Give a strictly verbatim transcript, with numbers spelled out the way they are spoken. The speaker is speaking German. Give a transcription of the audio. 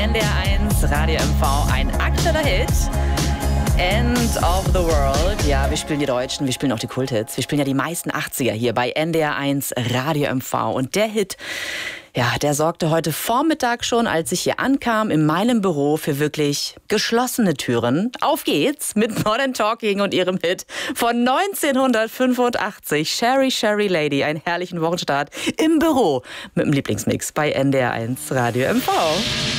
N D R eins Radio M V, ein aktueller Hit. End of the World. Ja, wir spielen die Deutschen, wir spielen auch die Kulthits. Wir spielen ja die meisten achtziger hier bei N D R eins Radio M V. Und der Hit, ja, der sorgte heute Vormittag schon, als ich hier ankam, in meinem Büro für wirklich geschlossene Türen. Auf geht's mit Modern Talking und ihrem Hit von neunzehnhundertfünfundachtzig. Sherry, Sherry Lady. Einen herrlichen Wochenstart im Büro mit dem Lieblingsmix bei N D R eins Radio M V.